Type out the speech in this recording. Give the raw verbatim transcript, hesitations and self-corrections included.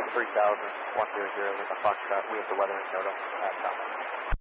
three thousand, one zero zero with a Foxtrot. We have the weather in Noto at top.